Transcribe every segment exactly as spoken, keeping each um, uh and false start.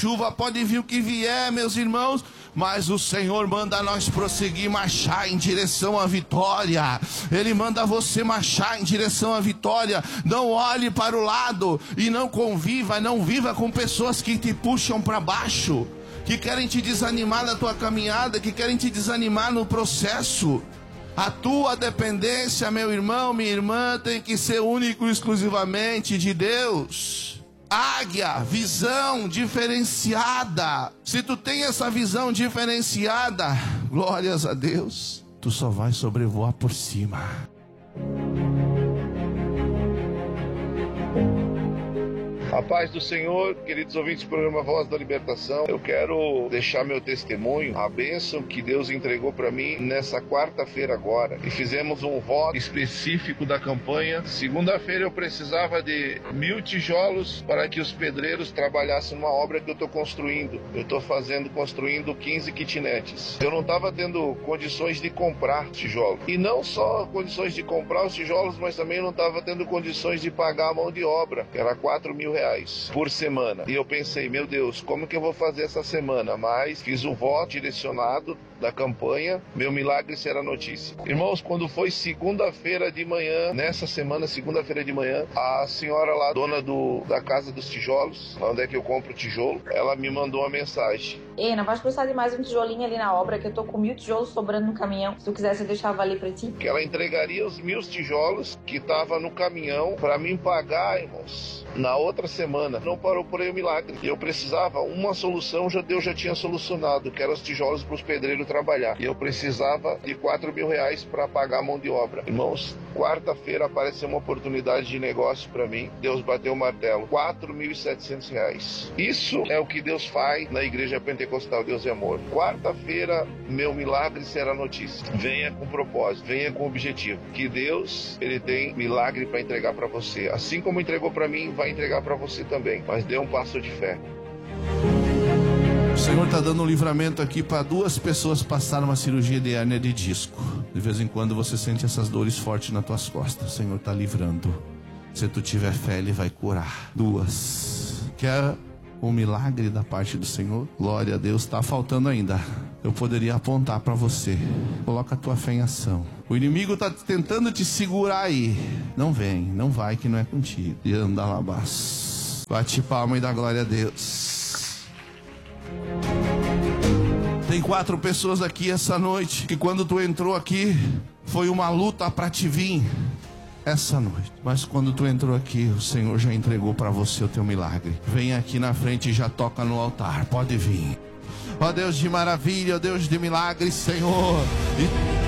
chuva, pode vir o que vier, meus irmãos, mas o Senhor manda nós prosseguir, marchar em direção à vitória. Ele manda você marchar em direção à vitória. Não olhe para o lado e não conviva, não viva com pessoas que te puxam para baixo, que querem te desanimar na tua caminhada, que querem te desanimar no processo. A tua dependência, meu irmão, minha irmã, tem que ser único e exclusivamente de Deus. Águia, visão diferenciada. Se tu tem essa visão diferenciada, glórias a Deus, tu só vai sobrevoar por cima. A paz do Senhor, queridos ouvintes do programa Voz da Libertação. Eu quero deixar meu testemunho, a bênção que Deus entregou para mim nessa quarta-feira agora. E fizemos um voto específico da campanha. Segunda-feira eu precisava de mil tijolos para que os pedreiros trabalhassem numa obra que eu estou construindo. Eu estou fazendo, construindo quinze kitnets. Eu não estava tendo condições de comprar tijolos. E não só condições de comprar os tijolos, mas também não estava tendo condições de pagar a mão de obra, que era quatro mil reais por semana. E eu pensei, meu Deus, como que eu vou fazer essa semana? Mas fiz um voto direcionado da campanha, meu milagre será notícia. Irmãos, quando foi segunda-feira de manhã, nessa semana, segunda-feira de manhã, a senhora lá, dona do, da Casa dos Tijolos, onde é que eu compro tijolo, ela me mandou uma mensagem. Ei, não vais precisar de mais um tijolinho ali na obra, que eu tô com mil tijolos sobrando no caminhão. Se tu quisesse, eu deixava ali pra ti. Que ela entregaria os mil tijolos que tava no caminhão pra mim pagar, irmãos, na outra semana. Não parou por aí o milagre. Eu precisava, uma solução, já Deus já tinha solucionado, que eram os tijolos pros pedreiros trabalhar. E eu precisava de quatro mil reais para pagar a mão de obra. Irmãos, quarta-feira apareceu uma oportunidade de negócio para mim. Deus bateu o martelo. quatro mil e setecentos reais. Isso é o que Deus faz na Igreja Pentecostal Deus é Amor. Quarta-feira, meu milagre será notícia. Venha com propósito, venha com objetivo. Que Deus, Ele tem milagre para entregar para você. Assim como entregou para mim, vai entregar para você também. Mas dê um passo de fé. O Senhor está dando um livramento aqui para duas pessoas que passaram uma cirurgia de hérnia de disco. De vez em quando você sente essas dores fortes nas tuas costas. O Senhor está livrando. Se tu tiver fé, Ele vai curar. Duas. Quer um milagre da parte do Senhor? Glória a Deus. Está faltando ainda. Eu poderia apontar para você. Coloca a tua fé em ação. O inimigo está tentando te segurar aí. Não vem, não vai, que não é contigo. E anda lá abaixo. Bate palma e dá glória a Deus. Tem quatro pessoas aqui essa noite que quando tu entrou aqui foi uma luta para te vir essa noite. Mas quando tu entrou aqui, o Senhor já entregou para você o teu milagre. Vem aqui na frente e já toca no altar. Pode vir. Ó Deus de maravilha, ó Deus de milagre, Senhor. E...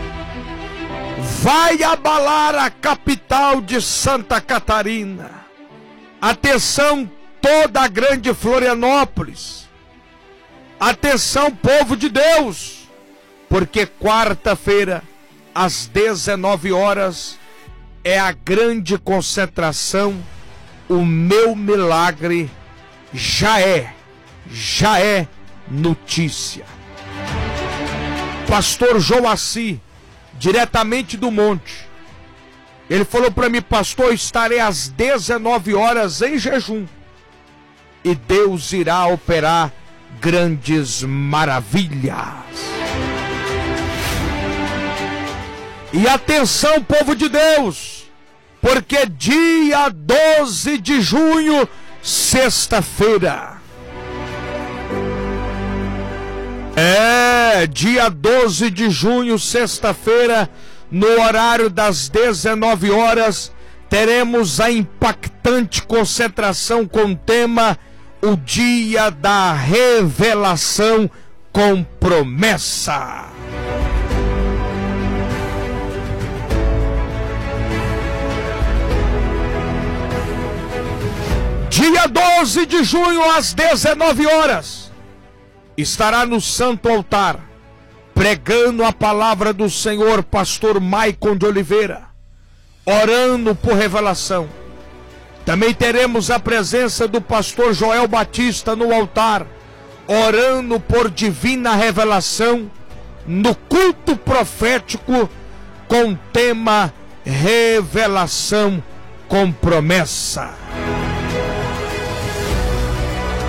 vai abalar a capital de Santa Catarina. Atenção, toda a grande Florianópolis. Atenção, povo de Deus, porque quarta-feira, às dezenove horas, é a grande concentração. O meu milagre já é, já é notícia. Pastor Joaci, diretamente do monte, ele falou para mim: pastor, estarei às dezenove horas em jejum, e Deus irá operar grandes maravilhas. E atenção, povo de Deus, porque dia doze de junho, sexta-feira, é, dia doze de junho, sexta-feira, no horário das dezenove horas, teremos a impactante concentração com o tema O Dia da Revelação com Promessa. Dia doze de junho, às dezenove horas, estará no Santo Altar, pregando a palavra do Senhor, pastor Maicon de Oliveira, orando por revelação. Também teremos a presença do pastor Joel Batista no altar, orando por divina revelação, no culto profético, com o tema Revelação com Promessa.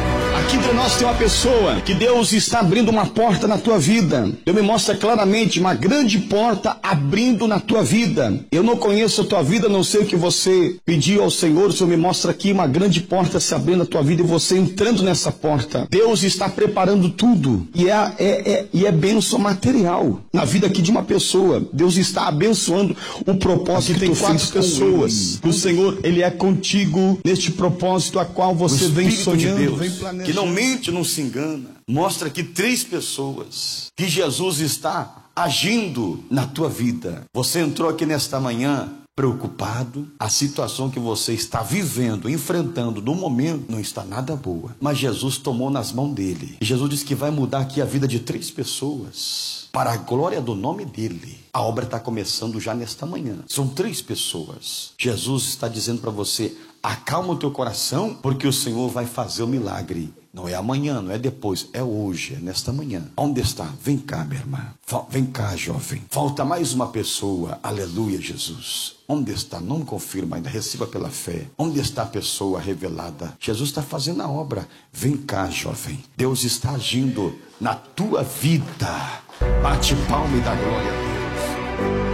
aqui entre nós tem uma pessoa que Deus está abrindo uma porta na tua vida. Deus me mostra claramente uma grande porta abrindo na tua vida. Eu não conheço a tua vida, não sei o que você pediu ao Senhor. O Senhor me mostra aqui uma grande porta se abrindo na tua vida e você entrando nessa porta. Deus está preparando tudo e é, é, é, e é bênção material na vida aqui de uma pessoa. Deus está abençoando o propósito. Aqui tem quatro pessoas. O Senhor, Ele é contigo neste propósito a qual você vem sonhando, de Deus, vem planejando. Que não mente, não se engana. Mostra aqui três pessoas que Jesus está agindo na tua vida. Você entrou aqui nesta manhã preocupado, a situação que você está vivendo, enfrentando no momento, não está nada boa, mas Jesus tomou nas mãos dele, e Jesus disse que vai mudar aqui a vida de três pessoas, para a glória do nome dele. A obra está começando já nesta manhã, são três pessoas. Jesus está dizendo para você, acalma o teu coração, porque o Senhor vai fazer o milagre. Não é amanhã, não é depois, é hoje, é nesta manhã. Onde está? Vem cá, minha irmã. Vem cá, jovem. Falta mais uma pessoa. Aleluia, Jesus. Onde está? Não confirma ainda, receba pela fé. Onde está a pessoa revelada? Jesus está fazendo a obra. Vem cá, jovem. Deus está agindo na tua vida. Bate palma e dá glória a Deus.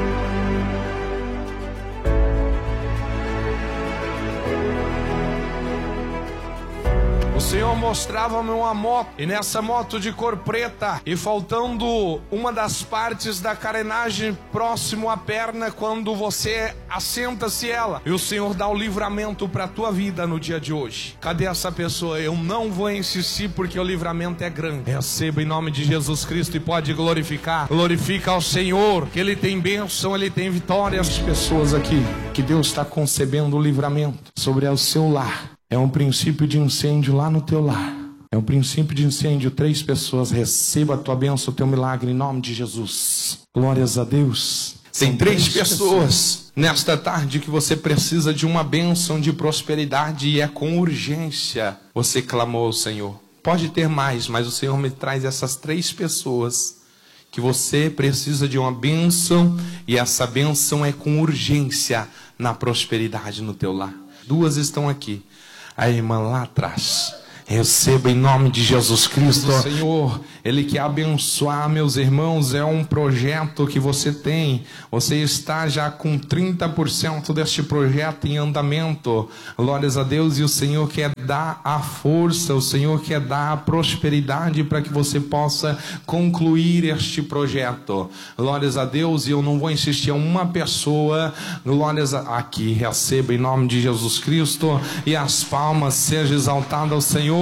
O Senhor mostrava-me uma moto, e nessa moto de cor preta, e faltando uma das partes da carenagem próximo à perna, quando você assenta-se ela, e o Senhor dá o livramento para a tua vida no dia de hoje. Cadê essa pessoa? Eu não vou insistir porque o livramento é grande. Receba em nome de Jesus Cristo e pode glorificar. Glorifica ao Senhor, que Ele tem bênção, Ele tem vitória. As pessoas aqui, que Deus está concebendo o livramento sobre o seu lar. É um princípio de incêndio lá no teu lar. É um princípio de incêndio. Três pessoas, receba a tua bênção, o teu milagre em nome de Jesus. Glórias a Deus. Tem três pessoas nesta tarde que você precisa de uma bênção de prosperidade e é com urgência. Você clamou ao Senhor. Pode ter mais, mas o Senhor me traz essas três pessoas que você precisa de uma bênção e essa bênção é com urgência na prosperidade no teu lar. Duas estão aqui. A irmã lá atrás. Receba em nome de Jesus Cristo. O Senhor, Ele quer abençoar, meus irmãos. É um projeto que você tem. Você está já com trinta por cento deste projeto em andamento. Glórias a Deus. E o Senhor quer dar a força, o Senhor quer dar a prosperidade para que você possa concluir este projeto. Glórias a Deus. E eu não vou insistir em uma pessoa. Glórias a... aqui. Receba em nome de Jesus Cristo. E as palmas sejam exaltadas ao Senhor.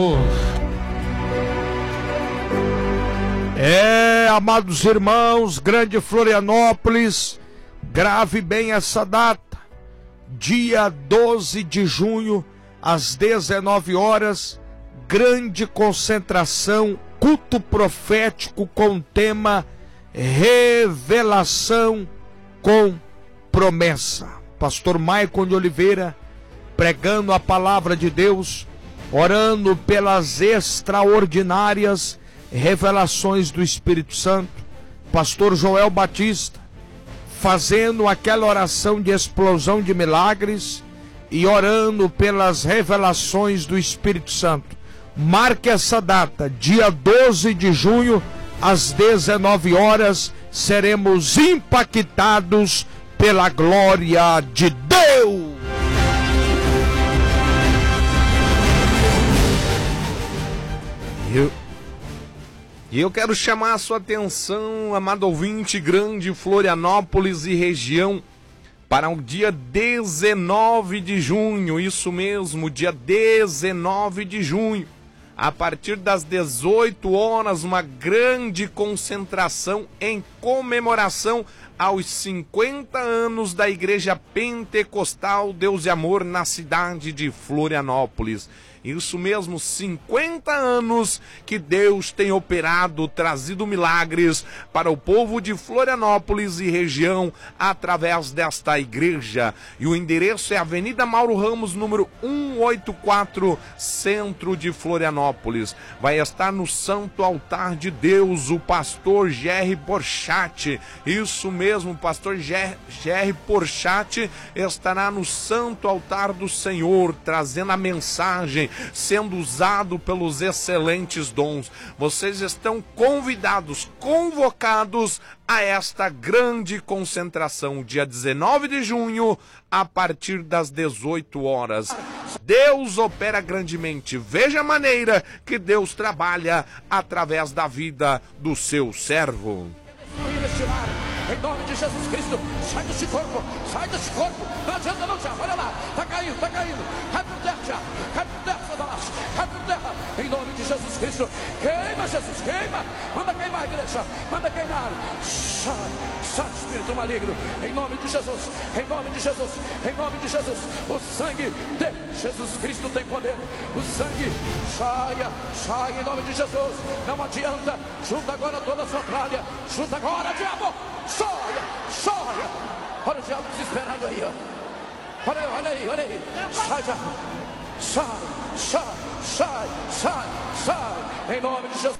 É, amados irmãos, Grande Florianópolis, grave bem essa data, dia doze de junho, às dezenove horas, grande concentração, culto profético com o tema Revelação com Promessa. Pastor Maicon de Oliveira, pregando a palavra de Deus, orando pelas extraordinárias revelações do Espírito Santo. Pastor Joel Batista, fazendo aquela oração de explosão de milagres e orando pelas revelações do Espírito Santo. Marque essa data, dia doze de junho, às dezenove horas, seremos impactados pela glória de Deus. Eu, e eu quero chamar a sua atenção, amado ouvinte, Grande Florianópolis e região, para o dia dezenove de junho, isso mesmo, dia dezenove de junho, a partir das dezoito horas, uma grande concentração em comemoração aos cinquenta anos da Igreja Pentecostal Deus e Amor na cidade de Florianópolis. Isso mesmo, cinquenta anos que Deus tem operado, trazido milagres para o povo de Florianópolis e região através desta igreja. E o endereço é Avenida Mauro Ramos, número cento e oitenta e quatro, centro de Florianópolis. Vai estar no Santo Altar de Deus o pastor Jerry Porchat. Isso mesmo, o pastor Jerry Porchat estará no Santo Altar do Senhor, trazendo a mensagem sendo usado pelos excelentes dons. Vocês estão convidados, convocados a esta grande concentração, dia dezenove de junho, a partir das dezoito horas. Deus opera grandemente. Veja a maneira que Deus trabalha através da vida do seu servo. Em nome de Jesus Cristo, sai desse corpo, sai desse corpo, não adianta não, já, olha lá, tá caindo, tá caindo, cai por terra já, cai por terra, Satanás, cai por terra, em nome de Jesus Cristo, queima Jesus, queima, manda queimar a igreja, manda queimar, sai, sai espírito maligno, em nome de Jesus, em nome de Jesus, em nome de Jesus, o sangue de Jesus Cristo tem poder, o sangue, saia, saia em nome de Jesus, não adianta, junta agora toda a sua tralha, junta agora, diabo, saia, saia, olha o diabo desesperado aí, ó, olha aí, olha aí, olha aí, sai, já. sai, sai, sai, sai, sai, em nome de Jesus.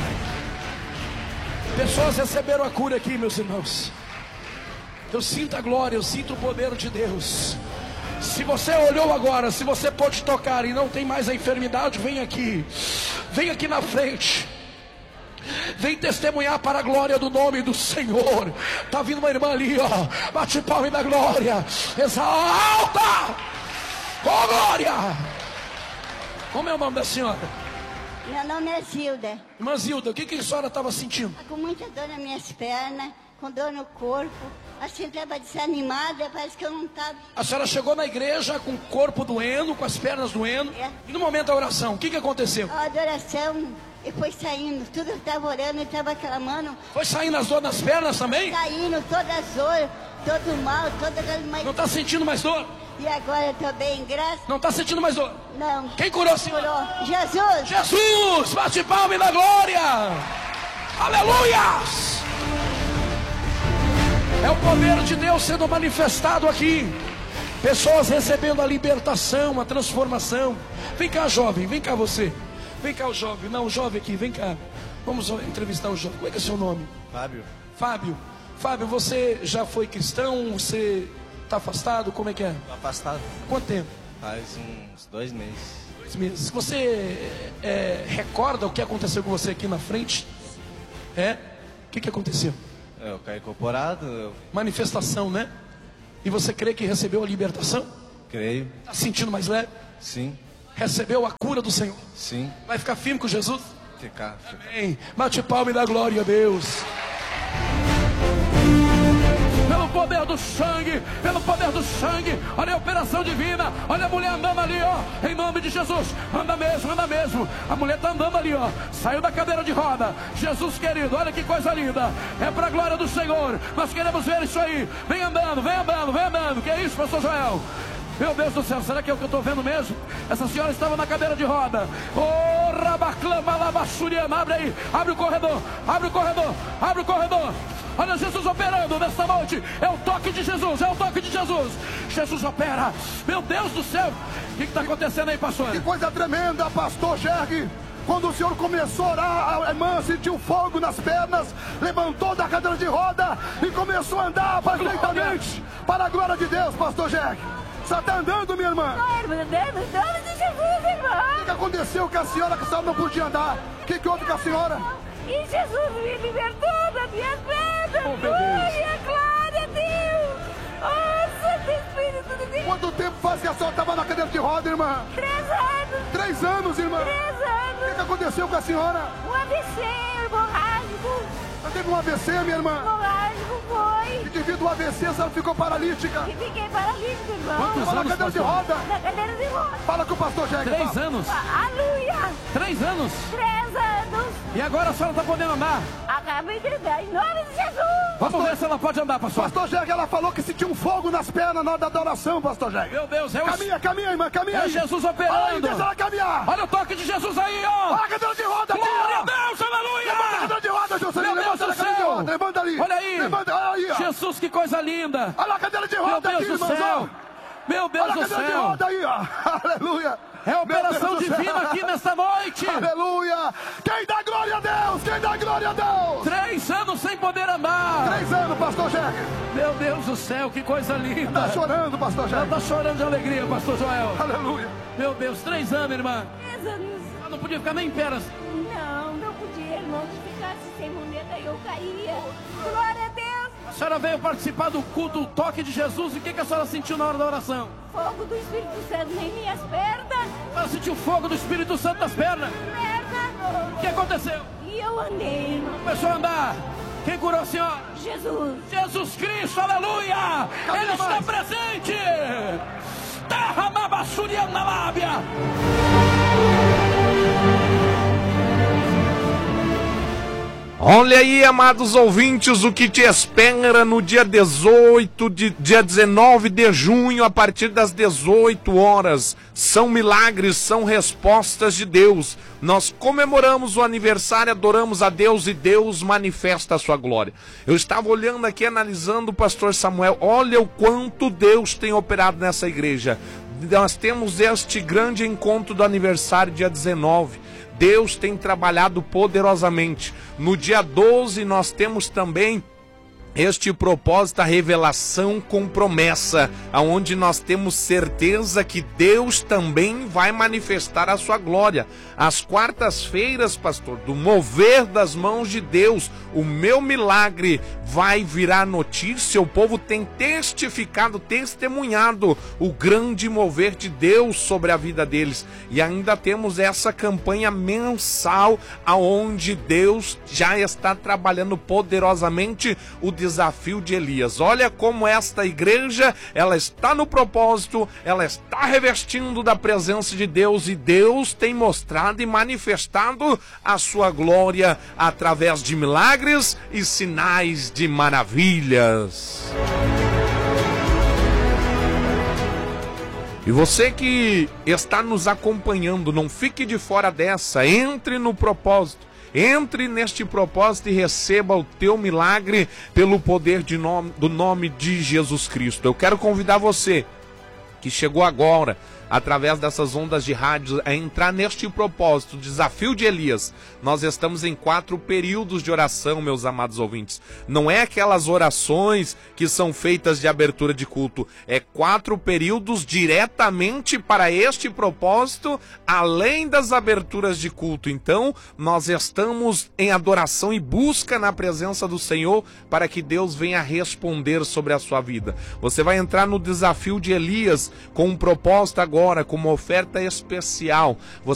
Pessoas receberam a cura aqui, meus irmãos. Eu sinto a glória, eu sinto o poder de Deus. Se você olhou agora, se você pode tocar e não tem mais a enfermidade, vem aqui, vem aqui na frente. Vem testemunhar para a glória do nome do Senhor. Tá vindo uma irmã ali, ó. Bate palma da glória. Exalta! Oh, glória! Como é o nome da senhora? Meu nome é Zilda. Irmã Zilda, o que, que a senhora estava sentindo? Com muita dor nas minhas pernas, com dor no corpo. Assim, estava desanimada, parece que eu não estava. A senhora chegou na igreja com o corpo doendo, com as pernas doendo. É. E no momento da oração, o que, que aconteceu? A adoração, e foi saindo. Tudo eu estava orando, eu estava clamando. Foi saindo as dores nas pernas também? Saindo toda a dor, todo o mal, toda a... Não está sentindo mais dor? E agora eu estou bem, graças... Não está sentindo mais dor? Não. Quem curou a senhora? Curou. Jesus! Jesus! Bate palma e dá glória! Aleluia! É o poder de Deus sendo manifestado aqui. Pessoas recebendo a libertação, a transformação. Vem cá, jovem, vem cá você. Vem cá o jovem, não, o jovem aqui, vem cá. Vamos entrevistar o jovem. Como é que é seu nome? Fábio. Fábio. Fábio, você já foi cristão? Você está afastado? Como é que é? Tô afastado. Quanto tempo? Faz uns dois meses. Dois meses. Você é, recorda o que aconteceu com você aqui na frente? É? O que, que aconteceu? Eu caí incorporado. Eu Manifestação, né? E você crê que recebeu a libertação? creio. Está sentindo mais leve? Sim. Recebeu a cura do Senhor? Sim. Vai ficar firme com Jesus? Ficar. ficar. Amém. Bate palma e dá glória a Deus. Pelo poder do sangue, pelo poder do sangue, olha a operação divina, olha a mulher andando ali, ó, em nome de Jesus, anda mesmo, anda mesmo, a mulher tá andando ali, ó, saiu da cadeira de roda, Jesus querido, olha que coisa linda, é pra glória do Senhor, nós queremos ver isso aí, vem andando, vem andando, vem andando, que é isso, pastor Joel? Meu Deus do céu, será que é o que eu estou vendo mesmo? Essa senhora estava na cadeira de roda. Oh, rabaclama, labassuriana, abre aí, abre o corredor, abre o corredor, abre o corredor. Olha Jesus operando nesta noite. É o toque de Jesus, é o toque de Jesus. Jesus opera. Meu Deus do céu. O que está acontecendo aí, pastor? Que coisa tremenda, pastor Gerg. Quando o senhor começou a orar, a irmã sentiu fogo nas pernas, levantou da cadeira de roda e começou a andar perfeitamente. Para a glória de Deus, pastor Gerg. Você está andando, minha irmã? Ai, meu Deus, em nome de Jesus, irmã. O que, que aconteceu com a senhora que a senhora não podia andar? O que, que houve com a senhora? E Jesus me libertou das minhas pernas. Oh, meu Deus. Glória, glória a Deus. Oh, Santo Espírito de Deus. Quanto tempo faz que a senhora estava na cadeira de roda, irmã? Três anos. Três anos, irmã. Três O que, anos. que aconteceu com a senhora? Um A V C hemorrágico. Ela teve um A V C, minha irmã? Hemorrágico foi. E devido ao A V C, a senhora ficou paralítica. E fiquei paralítico, irmão. Quantos Estava na anos, cadeira de pastor? roda. Na cadeira de roda. Fala com o pastor Gerg. Três fala. anos. Aleluia. Três anos. Três anos. E agora a senhora está podendo andar. Acabei de entregar em nome de Jesus. Vamos ver se ela pode andar, pastor. Pastor Gerg, ela falou que sentiu um fogo nas pernas na hora da adoração, pastor Gerg. Meu Deus, é o... Caminha, caminha, irmã, caminha É aí. Jesus Aí, operando. deixa ela caminhar. Olha o toque de Jesus aí, ó. Olha a cadeira de roda aqui, Glória ó. a Deus, Levanta a aleluia. cadeira de roda, Jocelyn. Meu Deus Levanta do a cadeira de céu. roda. Levanta ali. Olha aí. Levanta, olha aí, ó. Jesus, que coisa linda. Olha a cadeira de Meu roda Deus aqui, do irmãos. céu. Meu Deus Olha a do cadeira de céu. roda aí, ó. Aleluia. É a operação Meu Deus do divina céu. aqui nesta noite. Aleluia. Quem dá glória a Deus? Quem Alguém dá glória a Deus. Três anos sem poder andar. Três anos, pastor Jerry. Meu Deus do céu, que coisa linda. Tá chorando, pastor Jerry. Tá chorando de alegria, pastor Joel. Aleluia. Meu Deus, três anos, irmã. Três anos. Ela não podia ficar nem em pé. Não, não podia, irmão. Se ficasse sem moneda, eu caía. Glória a Deus. A senhora veio participar do culto, do toque de Jesus. E o que, que a senhora sentiu na hora da oração? Fogo do Espírito Santo em minhas pernas. Ela sentiu o fogo do Espírito Santo nas pernas. Perna. O que aconteceu? E eu andei, irmão. Começou a andar. Quem curou a senhora? Jesus. Jesus Cristo, aleluia! Cadê Ele está mais? presente! Terra mabassuriana na lábia! Olha aí, amados ouvintes, o que te espera no dia dezoito, de, dia dezenove de junho, a partir das dezoito horas. São milagres, são respostas de Deus. Nós comemoramos o aniversário, adoramos a Deus e Deus manifesta a sua glória. Eu estava olhando aqui, analisando o pastor Samuel. Olha o quanto Deus tem operado nessa igreja. Nós temos este grande encontro do aniversário, dia dezenove. Deus tem trabalhado poderosamente. No dia doze nós temos também este propósito, a revelação com promessa, aonde nós temos certeza que Deus também vai manifestar a sua glória. Às quartas-feiras, pastor, do mover das mãos de Deus, o meu milagre vai virar notícia. O povo tem testificado, testemunhado o grande mover de Deus sobre a vida deles. E ainda temos essa campanha mensal, aonde Deus já está trabalhando poderosamente o desafio de Elias. Olha como esta igreja, ela está no propósito, ela está revestindo da presença de Deus, e Deus tem mostrado e manifestado a sua glória através de milagres e sinais de maravilhas. E você que está nos acompanhando, não fique de fora dessa, entre no propósito. Entre neste propósito e receba o teu milagre pelo poder de nome, do nome de Jesus Cristo. Eu quero convidar você que chegou agora, através dessas ondas de rádio, a entrar neste propósito, o desafio de Elias. Nós estamos em quatro períodos de oração, meus amados ouvintes. Não é aquelas orações que são feitas de abertura de culto. É quatro períodos diretamente para este propósito, além das aberturas de culto. Então, nós estamos em adoração e busca na presença do Senhor para que Deus venha responder sobre a sua vida. Você vai entrar no desafio de Elias com um propósito agora, com uma oferta especial. Você